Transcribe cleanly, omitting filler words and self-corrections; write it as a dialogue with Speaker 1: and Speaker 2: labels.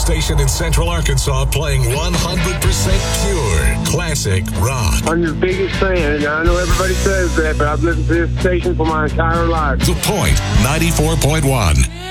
Speaker 1: station in Central Arkansas playing 100% pure classic rock.
Speaker 2: I'm your biggest fan, and I know everybody says that, but I've listened to this station for my entire life.
Speaker 1: The Point 94.1.